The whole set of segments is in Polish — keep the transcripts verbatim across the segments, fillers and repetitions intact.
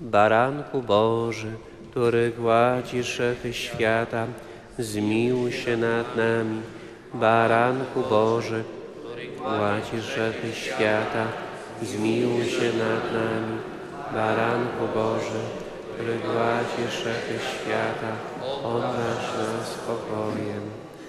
Baranku Boży, który gładzisz grzechy świata, zmiłuj się nad nami. Baranku Boży, który gładzisz grzechy świata, zmiłuj się nad nami. Baranku Boży, który gładzisz grzechy świata, obdarz nas spokojem.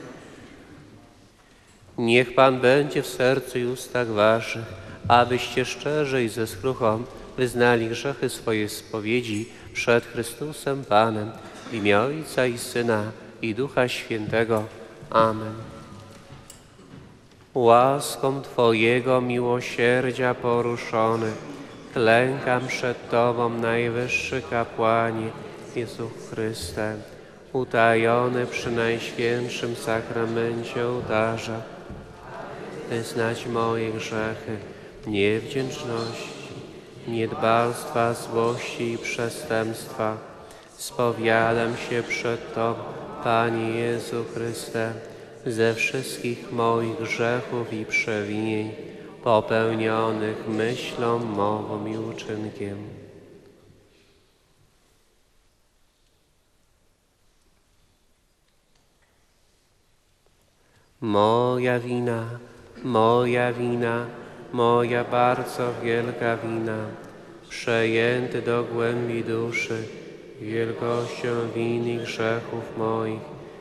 Niech Pan będzie w sercu i ustach waszych, abyście szczerze i ze skruchą wyznali grzechy swojej spowiedzi przed Chrystusem Panem, w imię Ojca i Syna i Ducha Świętego. Amen. Łaską Twojego miłosierdzia poruszony, klękam przed Tobą, Najwyższy Kapłanie, Jezu Chryste, utajony przy Najświętszym Sakramencie ołtarza, wyznać moje grzechy, niewdzięczności, niedbalstwa, złości i przestępstwa. Spowiadam się przed Tobą, Panie Jezu Chryste, ze wszystkich moich grzechów i przewinień, popełnionych myślą, mową i uczynkiem. Moja wina, moja wina, moja bardzo wielka wina, przejęty do głębi duszy wielkością win i grzechów moich,